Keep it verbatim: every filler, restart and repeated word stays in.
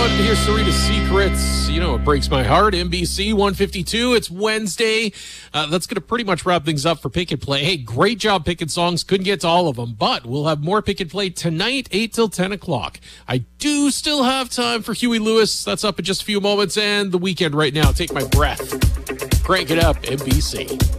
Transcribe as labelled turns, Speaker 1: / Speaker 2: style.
Speaker 1: wanted to hear Serena's Secrets. You know, it breaks my heart. N B C one fifty-two. It's Wednesday. Uh, that's going to pretty much wrap things up for Pick and Play. Hey, great job picking songs. Couldn't get to all of them, but we'll have more Pick and Play tonight, eight till ten o'clock. I do still have time for Huey Lewis. That's up in just a few moments, and The Weekend right now. Take my breath. Crank it up, N B C.